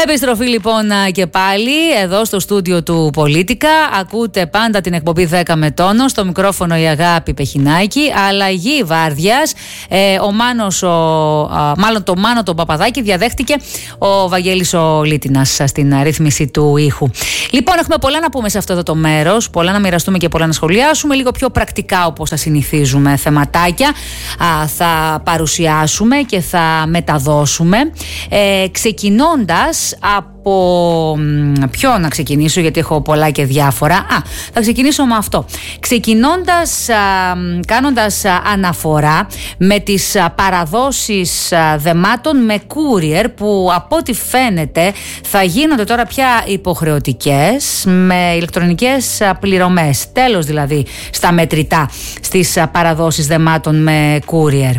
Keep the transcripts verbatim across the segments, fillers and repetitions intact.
Επιστροφή λοιπόν και πάλι εδώ στο στούντιο του Πολίτικα. Ακούτε πάντα την εκπομπή δέκα με τόνο. Στο μικρόφωνο η Αγάπη Πεχινάκη. Αλλαγή βάρδιας. Ε, ο Μάνος, ο, α, μάλλον το Μάνο τον Παπαδάκη διαδέχτηκε ο Βαγγέλης ο Λίτινας στην ρύθμιση του ήχου. Λοιπόν, έχουμε πολλά να πούμε σε αυτό εδώ το μέρος. Πολλά να μοιραστούμε και πολλά να σχολιάσουμε. Λίγο πιο πρακτικά, όπως θα συνηθίζουμε, θεματάκια α, θα παρουσιάσουμε και θα μεταδώσουμε. Ε, ξεκινώντας από ποιο να ξεκινήσω, γιατί έχω πολλά και διάφορα. Α, θα ξεκινήσω με αυτό. Ξεκινώντας, α, κάνοντας α, αναφορά με τις α, παραδόσεις α, δεμάτων με courier, που από ό,τι φαίνεται θα γίνονται τώρα πια υποχρεωτικές με ηλεκτρονικές α, πληρωμές. Τέλος δηλαδή στα μετρητά στις α, παραδόσεις δεμάτων με courier.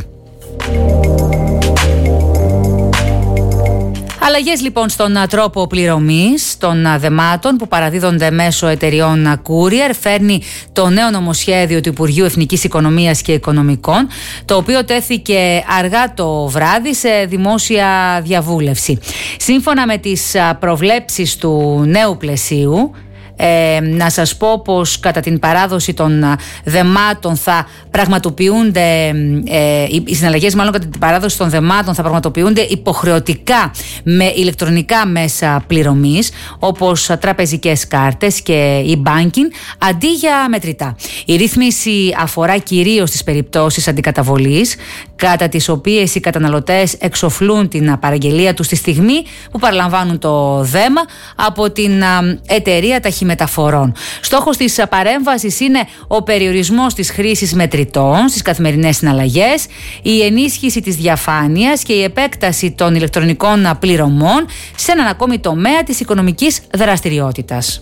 Αλλαγές λοιπόν στον τρόπο πληρωμής των δεμάτων που παραδίδονται μέσω εταιριών courier φέρνει το νέο νομοσχέδιο του Υπουργείου Εθνικής Οικονομίας και Οικονομικών, το οποίο τέθηκε αργά το βράδυ σε δημόσια διαβούλευση. Σύμφωνα με τις προβλέψεις του νέου πλαισίου, Ε, να σας πω πως κατά την παράδοση των δεμάτων θα πραγματοποιούνται ε, οι συναλλαγές μάλλον κατά την παράδοση των δεμάτων θα πραγματοποιούνται υποχρεωτικά με ηλεκτρονικά μέσα πληρωμής, όπως τραπεζικές κάρτες και e-banking, αντί για μετρητά. Η ρύθμιση αφορά κυρίως τις περιπτώσεις αντικαταβολής, κατά τις οποίες οι καταναλωτές εξοφλούν την παραγγελία τους στη στιγμή που παραλαμβάνουν το δέμα από την εταιρεία ταχυμεταφορών. Στόχος της παρέμβασης είναι ο περιορισμός της χρήσης μετρητών στις καθημερινές συναλλαγές, η ενίσχυση της διαφάνειας και η επέκταση των ηλεκτρονικών πληρωμών σε έναν ακόμη τομέα της οικονομικής δραστηριότητας.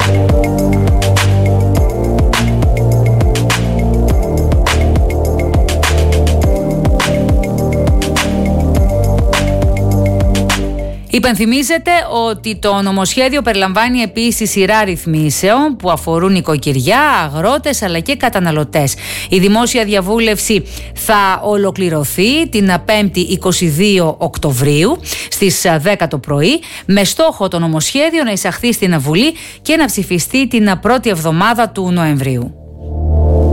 Υπενθυμίζεται ότι το νομοσχέδιο περιλαμβάνει επίσης σειρά ρυθμίσεων που αφορούν οικοκυριά, αγρότες αλλά και καταναλωτές. Η δημόσια διαβούλευση θα ολοκληρωθεί την πέμπτη εικοστή δεύτερη Οκτωβρίου στις δέκα το πρωί, με στόχο το νομοσχέδιο να εισαχθεί στην Βουλή και να ψηφιστεί την πρώτη εβδομάδα του Νοεμβρίου.